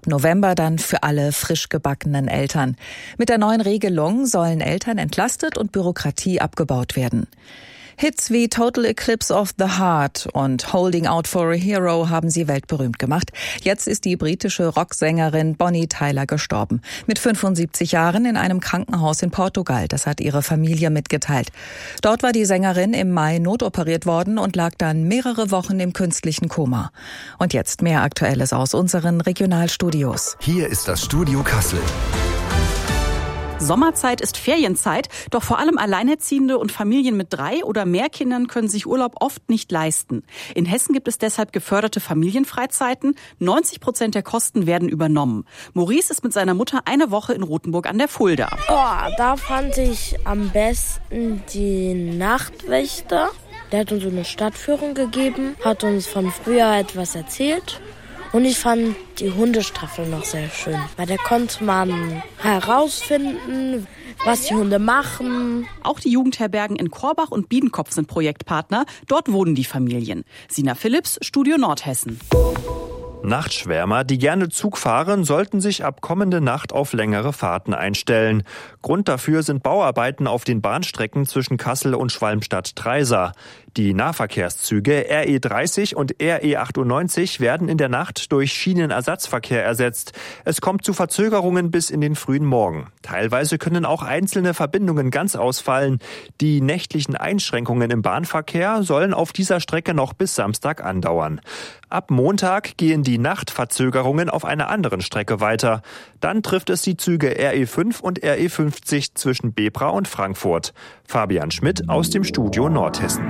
November dann für alle frisch gebackenen Eltern. Mit der neuen Regelung sollen Eltern entlastet und Bürokratie abgebaut werden. Hits wie Total Eclipse of the Heart und Holding Out for a Hero haben sie weltberühmt gemacht. Jetzt ist die britische Rocksängerin Bonnie Tyler gestorben. Mit 75 Jahren in einem Krankenhaus in Portugal. Das hat ihre Familie mitgeteilt. Dort war die Sängerin im Mai notoperiert worden und lag dann mehrere Wochen im künstlichen Koma. Und jetzt mehr Aktuelles aus unseren Regionalstudios. Hier ist das Studio Kassel. Sommerzeit ist Ferienzeit, doch vor allem Alleinerziehende und Familien mit 3 oder mehr Kindern können sich Urlaub oft nicht leisten. In Hessen gibt es deshalb geförderte Familienfreizeiten. 90% der Kosten werden übernommen. Maurice ist mit seiner Mutter eine Woche in Rothenburg an der Fulda. Da fand ich am besten die Nachtwächter. Der hat uns so eine Stadtführung gegeben, hat uns von früher etwas erzählt. Und ich fand die Hundestaffel noch sehr schön, weil da konnte man herausfinden, was die Hunde machen. Auch die Jugendherbergen in Korbach und Biedenkopf sind Projektpartner. Dort wohnen die Familien. Sina Philipps, Studio Nordhessen. Nachtschwärmer, die gerne Zug fahren, sollten sich ab kommende Nacht auf längere Fahrten einstellen. Grund dafür sind Bauarbeiten auf den Bahnstrecken zwischen Kassel und Schwalmstadt-Treisa. Die Nahverkehrszüge RE30 und RE98 werden in der Nacht durch Schienenersatzverkehr ersetzt. Es kommt zu Verzögerungen bis in den frühen Morgen. Teilweise können auch einzelne Verbindungen ganz ausfallen. Die nächtlichen Einschränkungen im Bahnverkehr sollen auf dieser Strecke noch bis Samstag andauern. Ab Montag gehen die Nachtverzögerungen auf einer anderen Strecke weiter. Dann trifft es die Züge RE5 und RE50 zwischen Bebra und Frankfurt. Fabian Schmidt aus dem Studio Nordhessen.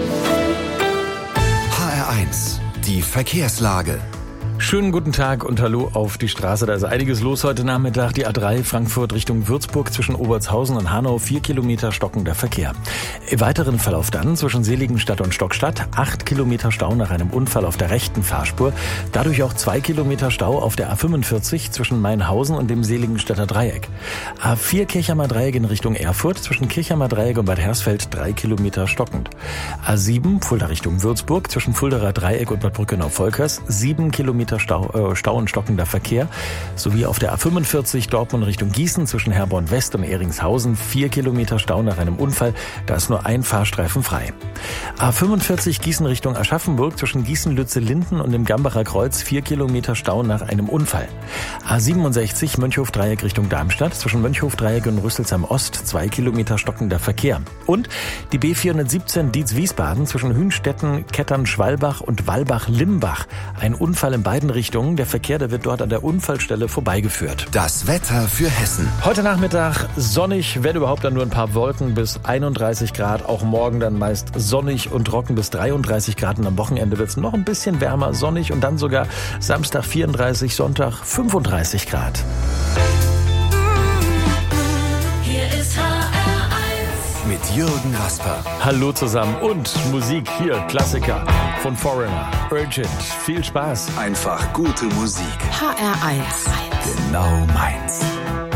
HR1, die Verkehrslage. Schönen guten Tag und hallo auf die Straße. Da ist einiges los heute Nachmittag. Die A3 Frankfurt Richtung Würzburg zwischen Obertshausen und Hanau, 4 Kilometer stockender Verkehr. Im weiteren Verlauf dann zwischen Seligenstadt und Stockstadt, 8 Kilometer Stau nach einem Unfall auf der rechten Fahrspur. Dadurch auch 2 Kilometer Stau auf der A45 zwischen Mainhausen und dem Seligenstadter Dreieck. A4 Kirchheimer Dreieck in Richtung Erfurt zwischen Kirchheimer Dreieck und Bad Hersfeld 3 Kilometer stockend. A7 Fulda Richtung Würzburg zwischen Fuldaer Dreieck und Bad Brückenau-Volkers 7 Kilometer Stau und stockender Verkehr, sowie auf der A45 Dortmund Richtung Gießen zwischen Herborn West und Eringshausen 4 Kilometer Stau nach einem Unfall, da ist nur ein Fahrstreifen frei. A45 Gießen Richtung Aschaffenburg zwischen Gießen-Lütze-Linden und dem Gambacher Kreuz 4 Kilometer Stau nach einem Unfall. A67 Mönchhof-Dreieck Richtung Darmstadt zwischen Mönchhof-Dreieck und Rüsselsheim Ost 2 Kilometer stockender Verkehr. Und die B417 Dietz-Wiesbaden zwischen Hünstetten, Kettern-Schwalbach und Walbach-Limbach. Ein Unfall in beiden Richtungen. Der Verkehr, der wird dort an der Unfallstelle vorbeigeführt. Das Wetter für Hessen. Heute Nachmittag sonnig, wenn überhaupt dann nur ein paar Wolken bis 31 Grad. Auch morgen dann meist sonnig und trocken bis 33 Grad. Und am Wochenende wird es noch ein bisschen wärmer, sonnig und dann sogar Samstag 34, Sonntag 35 Grad. Mit Jürgen Rasper. Hallo zusammen und Musik hier, Klassiker von Foreigner, Urgent. Viel Spaß. Einfach gute Musik. HR1. Genau meins.